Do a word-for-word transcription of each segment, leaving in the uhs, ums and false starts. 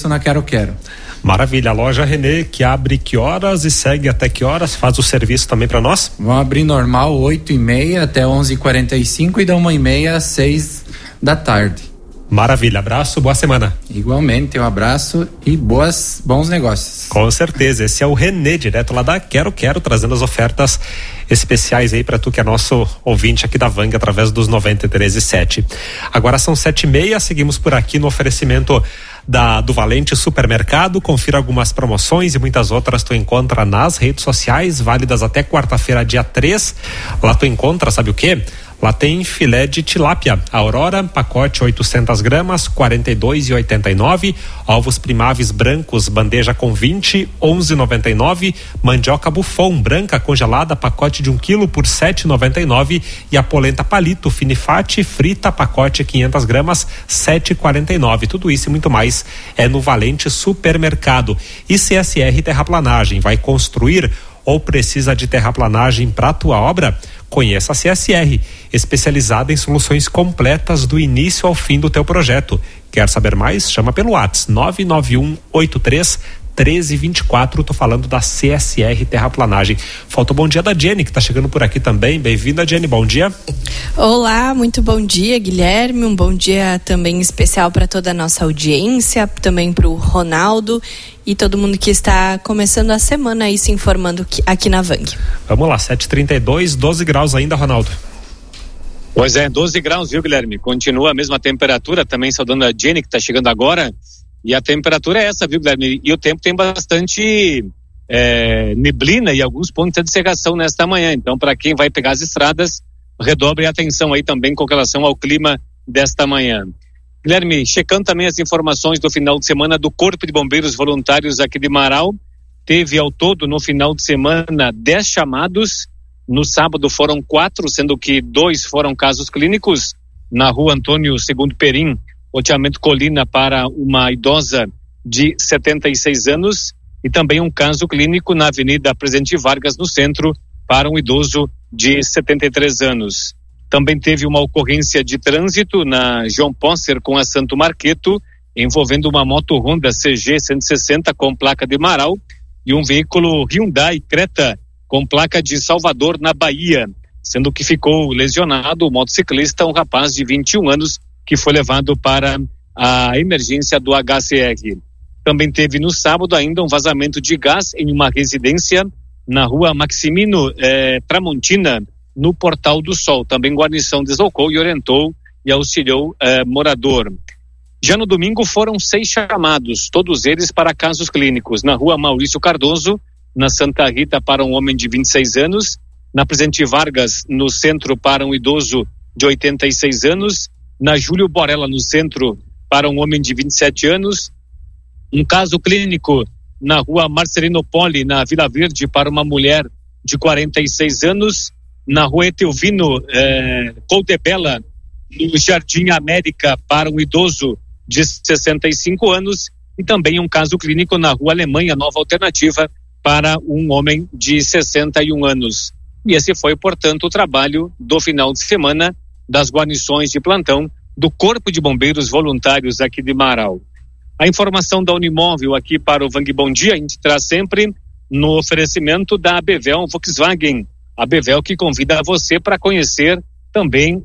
na Quero Quero. Maravilha, a loja Renê, que abre que horas e segue até que horas? Faz o serviço também para nós? Vão abrir normal oito e meia até onze e quarenta e cinco e da uma e meia às seis da tarde. Maravilha, abraço, boa semana. Igualmente, um abraço e boas, bons negócios. Com certeza, esse é o Renê, direto lá da Quero Quero, trazendo as ofertas especiais aí para tu que é nosso ouvinte aqui da Vang através dos noventa e três e sete. Agora são sete e meia, seguimos por aqui no oferecimento da do Valente Supermercado. Confira algumas promoções e muitas outras tu encontra nas redes sociais, válidas até quarta-feira, dia três. Lá tu encontra, sabe o quê? Lá tem filé de tilápia Aurora, pacote oitocentas gramas, quarenta e dois e oitenta e nove. Ovos primáveis brancos, bandeja com vinte, onze e noventa e nove. Mandioca Buffon branca congelada, pacote de um quilo por sete e noventa e nove. E a polenta palito finifate frita, pacote quinhentas gramas, sete e quarenta e nove. Tudo isso e muito mais é no Valente Supermercado. E C S R Terraplanagem, vai construir ou precisa de terraplanagem para a tua obra? Conheça a C S R, especializada em soluções completas do início ao fim do teu projeto. Quer saber mais? Chama pelo WhatsApp nove nove um oito três treze vinte e quatro. Tô falando da C S R Terraplanagem. Falta o bom dia da Jenny, que tá chegando por aqui também. Bem-vinda, Jenny, bom dia. Olá, muito bom dia, Guilherme. Um bom dia também especial para toda a nossa audiência, também para o Ronaldo e todo mundo que está começando a semana aí se informando aqui na Vang. Vamos lá, sete e trinta e dois, doze graus ainda, Ronaldo. Pois é, doze graus, viu, Guilherme? Continua a mesma temperatura, também saudando a Jenny, que está chegando agora. E a temperatura é essa, viu, Guilherme? E o tempo tem bastante é, neblina e alguns pontos de cerração nesta manhã. Então, para quem vai pegar as estradas, redobre a atenção aí também com relação ao clima desta manhã. Guilherme, checando também as informações do final de semana do Corpo de Bombeiros Voluntários aqui de Marau, teve ao todo no final de semana dez chamados. No sábado foram quatro, sendo que dois foram casos clínicos. Na rua Antônio Segundo Perim, loteamento Colina, para uma idosa de setenta e seis anos, e também um caso clínico na Avenida Presidente Vargas, no centro, para um idoso de setenta e três anos. Também teve uma ocorrência de trânsito na João Posser com a Santo Marqueto, envolvendo uma moto Honda C G cento e sessenta com placa de Marau e um veículo Hyundai Creta com placa de Salvador, na Bahia, sendo que ficou lesionado o motociclista, um rapaz de vinte e um anos, que foi levado para a emergência do H C R. Também teve no sábado ainda um vazamento de gás em uma residência na rua Maximino eh, Tramontina, no Portal do Sol. Também guarnição deslocou e orientou e auxiliou eh, morador. Já no domingo foram seis chamados, todos eles para casos clínicos. Na rua Maurício Cardoso, na Santa Rita, para um homem de vinte e seis anos. Na Presidente Vargas, no centro, para um idoso de oitenta e seis anos. Na Júlio Borella, no centro, para um homem de vinte e sete anos. Um caso clínico na rua Marcelino Poli, na Vila Verde, para uma mulher de quarenta e seis anos. Na rua Etelvino eh, Coldebella, no Jardim América, para um idoso de sessenta e cinco anos. E também um caso clínico na rua Alemanha, Nova Alternativa, para um homem de sessenta e um anos. E esse foi, portanto, o trabalho do final de semana das guarnições de plantão do Corpo de Bombeiros Voluntários aqui de Marau. A informação da Unimóvel aqui para o Vang Bom Dia, a gente traz sempre no oferecimento da Bevel Volkswagen. A Bevel que convida você para conhecer também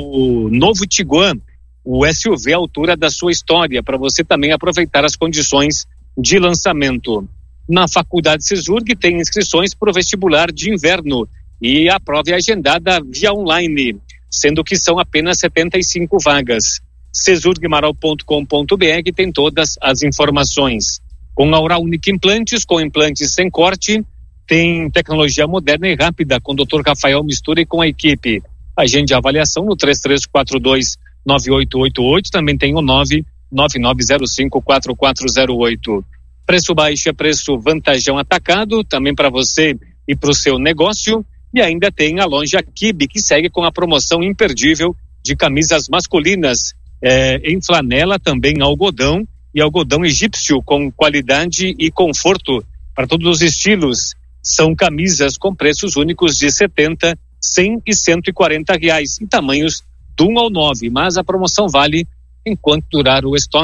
o novo Tiguan, o S U V à altura da sua história, para você também aproveitar as condições de lançamento. Na Faculdade Cesurg tem inscrições para o vestibular de inverno e a prova é agendada via online, sendo que são apenas setenta e cinco vagas. cesurg marau ponto com ponto b r tem todas as informações. Com a Oral Unique Implantes, com implantes sem corte, tem tecnologia moderna e rápida, com o doutor Rafael Mistura e com a equipe. Agende a avaliação no três três quatro dois nove oito oito oito, também tem o nove nove nove zero cinco quatro quatro zero oito. Preço baixo é preço Vantajão Atacado, também para você e para o seu negócio. E ainda tem a loja Kibe, que segue com a promoção imperdível de camisas masculinas eh, em flanela, também algodão e algodão egípcio, com qualidade e conforto para todos os estilos. São camisas com preços únicos de setenta, cem e cento e quarenta reais, em tamanhos do um ao nove, mas a promoção vale enquanto durar o estoque.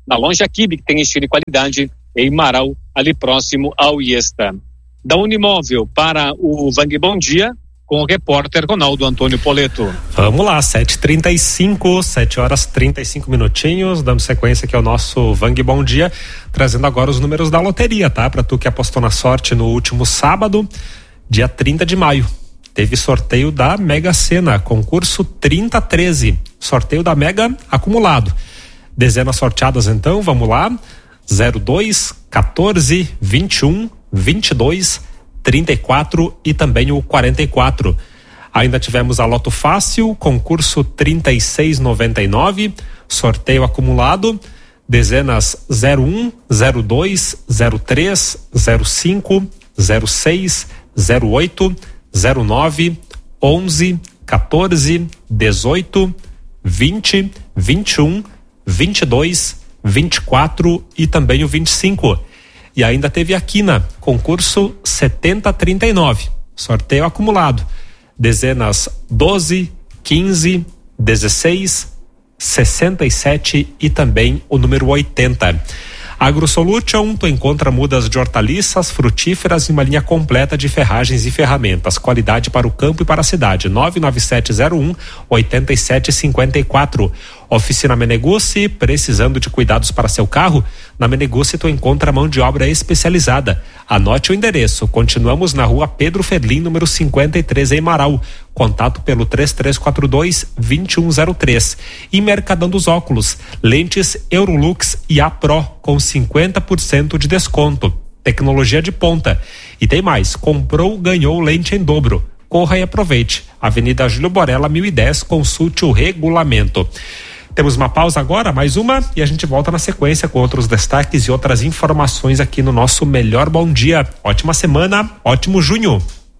na loja Kibe, que tem estilo e qualidade, em Marau, ali próximo ao Iesta. Da Unimóvel para o Vang Bom Dia, com o repórter Ronaldo Antônio Poleto. Vamos lá, sete e trinta e cinco, sete horas trinta e cinco minutinhos, dando sequência aqui ao nosso Vang Bom Dia, trazendo agora os números da loteria, tá? Para tu que apostou na sorte no último sábado, dia trinta de maio. Teve sorteio da Mega Sena, concurso trinta treze, sorteio da Mega acumulado. Dezenas sorteadas então, vamos lá, zero dois, quatorze, vinte e um, vinte e dois, trinta e quatro e também o quarenta e quatro. Ainda tivemos a Loto Fácil, concurso trinta e seis noventa e nove, sorteio acumulado, dezenas zero um, zero dois, zero três, zero cinco, zero seis, zero oito, zero nove, onze, quatorze, dezoito, vinte, vinte e um, vinte e dois, vinte e quatro e também o vinte e cinco. E ainda teve a Quina, concurso setenta trinta e nove, sorteio acumulado, dezenas doze, quinze, dezesseis, sessenta e sete e também o número oitenta. AgroSolution, tu encontra mudas de hortaliças, frutíferas e uma linha completa de ferragens e ferramentas. Qualidade para o campo e para a cidade. nove nove sete zero um, oito sete cinco quatro. Oficina Meneguci, precisando de cuidados para seu carro? Na Meneguci tu encontra mão de obra especializada. Anote o endereço. Continuamos na rua Pedro Ferlim, número cinquenta e três, em Marau. Contato pelo três três quatro dois, dois um zero três. E Mercadão dos Óculos, lentes Eurolux e A Pro com cinquenta por cento de desconto. Tecnologia de ponta. E tem mais, comprou, ganhou lente em dobro. Corra e aproveite. Avenida Júlio Borella, mil e dez, consulte o regulamento. Temos uma pausa agora, mais uma, e a gente volta na sequência com outros destaques e outras informações aqui no nosso Melhor Bom Dia. Ótima semana, ótimo junho.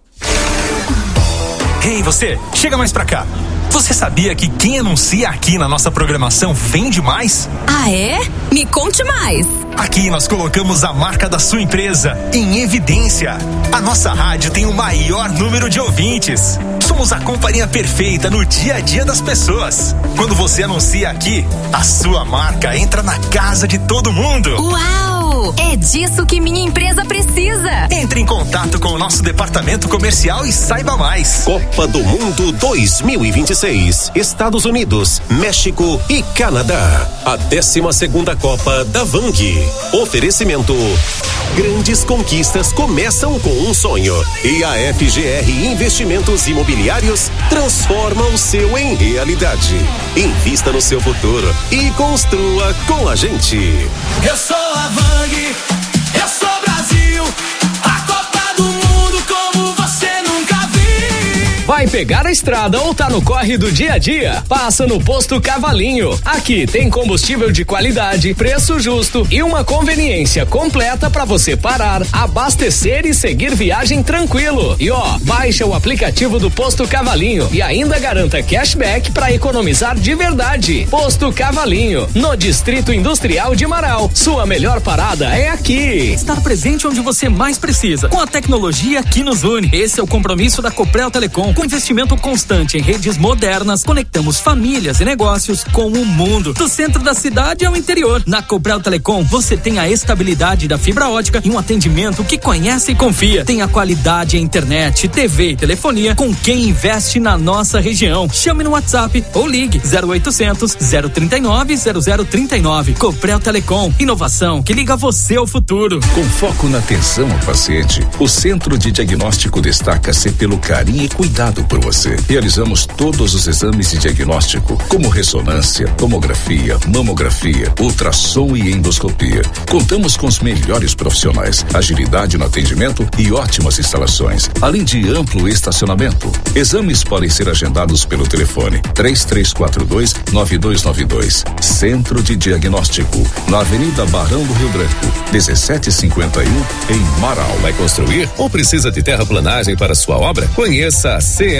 Ei, você, chega mais pra cá. Você sabia que quem anuncia aqui na nossa programação vende mais? Ah, é? Me conte mais. Aqui nós colocamos a marca da sua empresa em evidência. A nossa rádio tem o maior número de ouvintes. Somos a companhia perfeita no dia a dia das pessoas. Quando você anuncia aqui, a sua marca entra na casa de todo mundo. Uau! É disso que minha empresa precisa. Entre em contato com o nosso departamento comercial e saiba mais. Copa do Mundo dois mil e vinte e seis, Estados Unidos, México e Canadá. A décima segunda Copa da Vang. Oferecimento. Grandes conquistas começam com um sonho. E a F G R Investimentos Imobiliários transforma o seu em realidade. Invista no seu futuro e construa com a gente. Eu sou a Vang, eu sou Brasil, a Copa do Mundo como você nunca viu. Vai pegar a estrada ou tá no corre do dia a dia? Passa no Posto Cavalinho. Aqui tem combustível de qualidade, preço justo e uma conveniência completa para você parar, abastecer e seguir viagem tranquilo. E ó, baixa o aplicativo do Posto Cavalinho e ainda garanta cashback para economizar de verdade. Posto Cavalinho, no Distrito Industrial de Marau. Sua melhor parada é aqui. Estar presente onde você mais precisa, com a tecnologia que nos une. Esse é o compromisso da Coprel Telecom. Com investimento constante em redes modernas, conectamos famílias e negócios com o mundo, do centro da cidade ao interior. Na Coprel Telecom, você tem a estabilidade da fibra ótica e um atendimento que conhece e confia. Tem a qualidade em internet, T V e telefonia com quem investe na nossa região. Chame no WhatsApp ou ligue zero oitocentos, zero trinta e nove, zero zero trinta e nove. Coprel Telecom, inovação que liga você ao futuro. Com foco na atenção ao paciente, o Centro de Diagnóstico destaca-se pelo carinho e cuidado por você. Realizamos todos os exames de diagnóstico, como ressonância, tomografia, mamografia, ultrassom e endoscopia. Contamos com os melhores profissionais, agilidade no atendimento e ótimas instalações, além de amplo estacionamento. Exames podem ser agendados pelo telefone três três quatro dois, nove dois nove dois. Centro de Diagnóstico, na Avenida Barão do Rio Branco, dezessete cinquenta e um, em Marau. Vai construir ou precisa de terraplanagem para sua obra? Conheça a C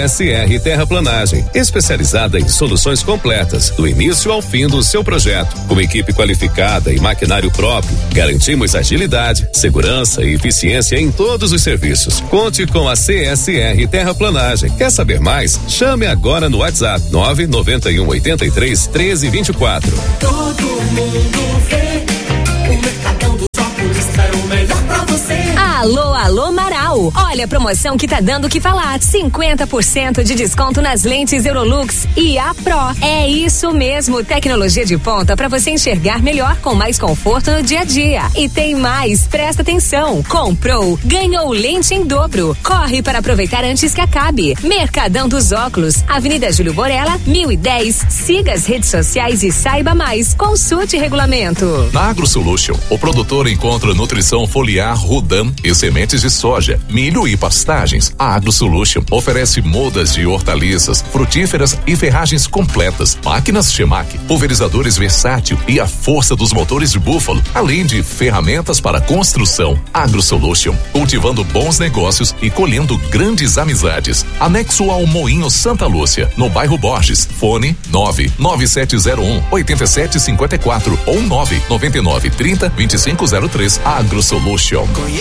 S R Terraplanagem, especializada em soluções completas, do início ao fim do seu projeto. Com equipe qualificada e maquinário próprio, garantimos agilidade, segurança e eficiência em todos os serviços. Conte com a C S R Terraplanagem. Quer saber mais? Chame agora no WhatsApp nove nove um oito três, um três dois quatro. Todo mundo vê, o Mercadão dos Óculos quer o melhor pra você. Alô, alô, Marau. Olha a promoção que tá dando o que falar. cinquenta por cento de desconto nas lentes Eurolux e A Pro. É isso mesmo, tecnologia de ponta para você enxergar melhor com mais conforto no dia a dia. E tem mais, presta atenção. Comprou, ganhou lente em dobro. Corre para aproveitar antes que acabe. Mercadão dos Óculos, Avenida Júlio Borella, mil e dez. Siga as redes sociais e saiba mais. Consulte regulamento. Na AgroSolution, o produtor encontra nutrição foliar Rudan e sementes de soja, milho e pastagens. A AgroSolution oferece mudas de hortaliças, frutíferas e ferragens completas, máquinas Chemac, pulverizadores versátil e a força dos motores de búfalo, além de ferramentas para construção. AgroSolution, cultivando bons negócios e colhendo grandes amizades. Anexo ao Moinho Santa Lúcia, no bairro Borges. Fone nove nove sete zero um oito sete cinco quatro ou nove nove nove trinta vinte e cinco zero três. AgroSolution.